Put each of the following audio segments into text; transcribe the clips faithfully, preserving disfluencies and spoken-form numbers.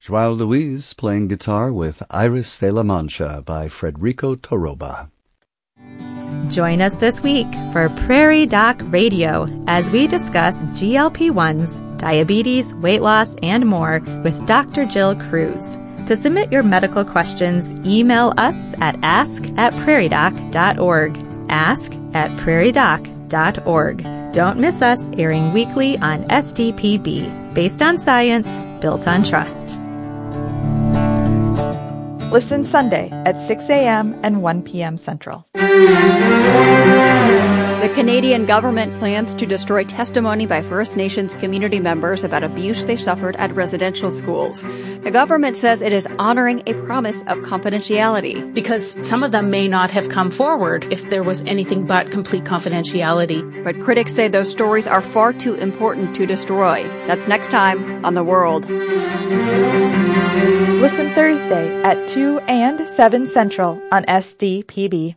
Joao Luis playing guitar with Iris de la Mancha by Federico Toroba. Join us this week for Prairie Doc Radio as we discuss G L P ones, diabetes, weight loss, and more with Doctor Jill Cruz. To submit your medical questions, email us at ask at prairie doc dot org. ask at prairie doc dot org. Don't miss us, airing weekly on S D P B, based on science, built on trust. Listen Sunday at six a.m. and one p.m. Central. The Canadian government plans to destroy testimony by First Nations community members about abuse they suffered at residential schools. The government says it is honoring a promise of confidentiality. Because some of them may not have come forward if there was anything but complete confidentiality. But critics say those stories are far too important to destroy. That's next time on The World. Listen Thursday at two and seven Central on S D P B.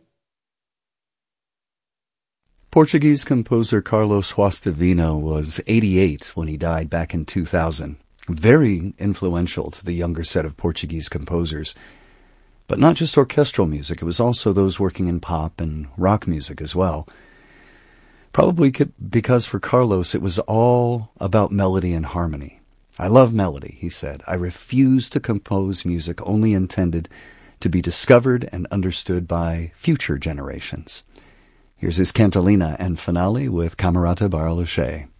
Portuguese composer Carlos Guastavino was eighty-eight when he died back in two thousand. Very influential to the younger set of Portuguese composers. But not just orchestral music, it was also those working in pop and rock music as well. Probably because for Carlos it was all about melody and harmony. I love melody, he said. I refuse to compose music only intended to be discovered and understood by future generations. Here's his cantilena and finale with Camerata Bartolomé.